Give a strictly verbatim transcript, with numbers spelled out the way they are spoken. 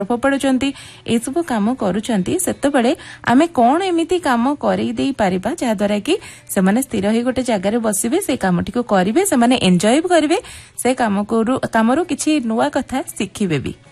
ଫୋପାଡୁଛନ୍ତି ଏସବୁ କାମ କରୁଛନ୍ତି ସେତେବେଳେ ଆମେ କଣ ଏମିତି କାମ କରେଇ ଦେଇ ପାରିବା ଯାହାଦ୍ୱାରା କି ସେମାନେ ସ୍ଥିର ହେଇ ଗୋଟେ ଜାଗାରେ ବସିବେ ସେ କାମଟିକୁ କରିବେ ସେମାନେ ଏନ୍ଜୟ କରିବେ ସେ କାମରୁ କାମରୁ କିଛି ନୂଆ କଥା ଶିଖିବେ ବି।